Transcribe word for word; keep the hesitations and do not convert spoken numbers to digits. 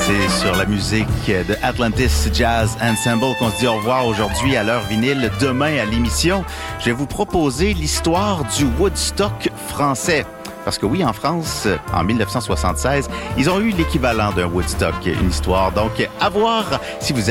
C'est sur la musique de Atlantis Jazz Ensemble qu'on se dit au revoir aujourd'hui à l'heure vinyle. Demain à l'émission, je vais vous proposer l'histoire du Woodstock français. Parce que oui, en France, en dix-neuf cent soixante-seize, ils ont eu l'équivalent d'un Woodstock, une histoire. Donc, à voir si vous êtes